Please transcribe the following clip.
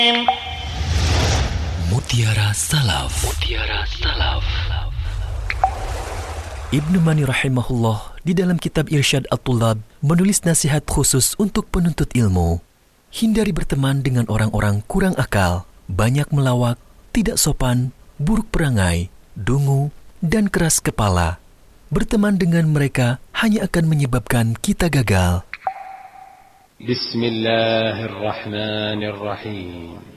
Mutiara Salaf. Mutiara Salaf. Ibnu Mani rahimahullah di dalam kitab Irsyad At-Tullab menulis nasihat khusus untuk penuntut ilmu. Hindari berteman dengan orang-orang kurang akal, banyak melawak, tidak sopan, buruk perangai, dungu, dan keras kepala. Berteman dengan mereka hanya akan menyebabkan kita gagal. Bismillahirrahmanirrahim.